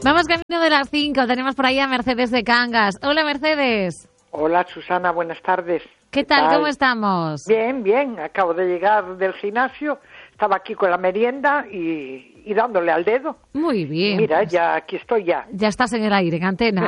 Vamos camino de las 5. Tenemos por ahí a Mercedes de Cangas. Hola, Mercedes. Hola, Susana. Buenas tardes. ¿Qué tal? ¿Cómo estamos? Bien, bien. Acabo de llegar del gimnasio. Estaba aquí con la merienda y dándole al dedo. Muy bien. Mira, pues, ya aquí estoy ya. Ya estás en el aire, en antena.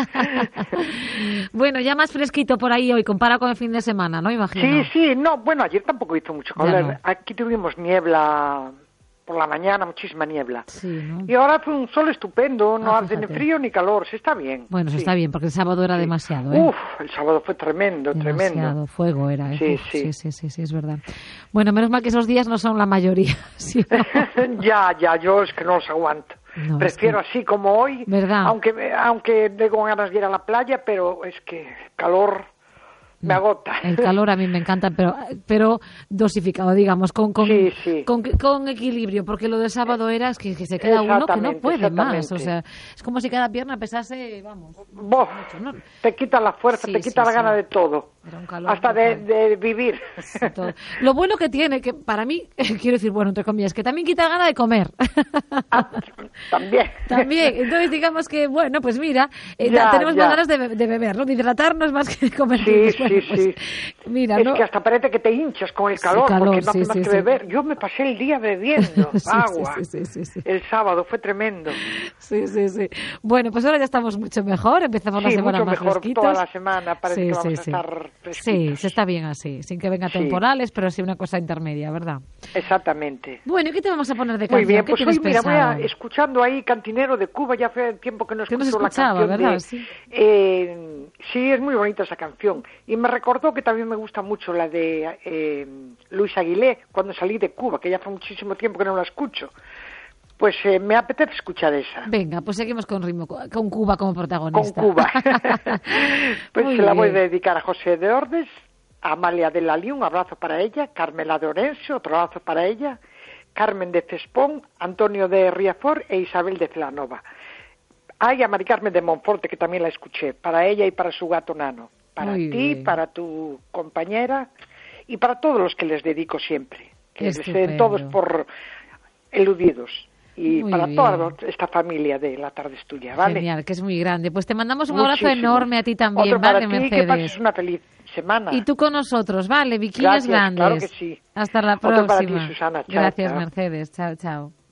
Bueno, ya más fresquito por ahí hoy, comparado con el fin de semana, ¿no? Imagino. Sí. No, bueno, ayer tampoco hizo mucho calor. No. Aquí tuvimos niebla por la mañana, muchísima niebla. Sí, ¿no? Y ahora hace un sol estupendo, no hace ni frío ni calor, se está bien. Bueno, se está bien, porque el sábado era demasiado, ¿eh? Uf, el sábado fue tremendo. Fuego era, ¿eh? Sí, es verdad. Bueno, menos mal que esos días no son la mayoría. ¿Sí, no? ya, yo es que no los aguanto. No, prefiero así como hoy, ¿verdad? Aunque tengo ganas de ir a la playa, pero es que calor me agota. El calor a mí me encanta, pero dosificado, digamos, con equilibrio, porque lo del sábado era es que se queda uno que no puede más, o sea, es como si cada pierna pesase, vamos. Mucho, ¿no? Te quita la fuerza, te quita la gana de todo, hasta de vivir. Sí, todo. Lo bueno que tiene, que para mí, quiero decir, bueno, entre comillas, que también quita la gana de comer. También. Entonces digamos que, bueno, pues mira, tenemos más ganas de beber, ¿no? De hidratarnos más que de comer. Sí. Mira, es que hasta parece que te hinchas con el calor, porque no hace más que beber. Yo me pasé el día bebiendo agua. Sí. El sábado fue tremendo. Sí. Bueno, pues ahora ya estamos mucho mejor, empezamos la semana más fresquitos. Sí, mucho mejor, toda la semana parece que vamos a estar fresquitos. Sí, se está bien así, sin que venga temporales, pero sí una cosa intermedia, ¿verdad? Exactamente. Bueno, ¿y qué te vamos a poner de canción? Muy bien, pues hoy mira, voy escuchando ahí Cantinero de Cuba, ya hace tiempo que no escucho la canción ¿verdad? Sí, es muy bonita esa canción. Y me recordó que también me gusta mucho la de Luis Aguilé, cuando salí de Cuba, que ya hace muchísimo tiempo que no la escucho. Pues me apetece escuchar esa. Venga, pues seguimos con ritmo, con Cuba como protagonista. Con Cuba. Pues se la voy a dedicar a José de Ordes, a Amalia de Lalí, un abrazo para ella, Carmela de Orense, otro abrazo para ella, Carmen de Cespón, Antonio de Riafor e Isabel de Celanova. Ay, a Mari Carmen de Monforte, que también la escuché, para ella y para su gato Nano. Para ti, para tu compañera y para todos los que les dedico siempre. Que les den todos por eludidos. Y muy para bien. Toda esta familia de La Tarde es Tuya, ¿vale? Genial, que es muy grande. Pues te mandamos un abrazo enorme a ti también, otro para ¿vale, ti, Mercedes? Que pases una feliz semana. Y tú con nosotros, ¿vale? Bikinis grandes. Claro que sí. Hasta la próxima. Otro para ti, Susana. Chao, Gracias, chao. Mercedes. Chao.